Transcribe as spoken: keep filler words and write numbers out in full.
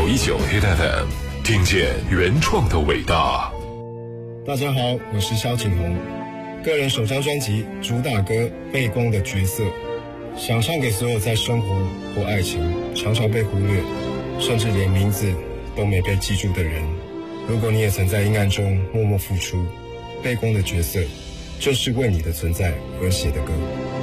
九一九 Hit F M， 听见原创的伟大。 大家好，我是萧景宏，个人首张专辑主打歌《背光的角色》，想唱给所有在生活或爱情常常被忽略，甚至连名字都没被记住的人。如果你也曾在阴暗中默默付出，背光的角色就是为你的存在而写的歌。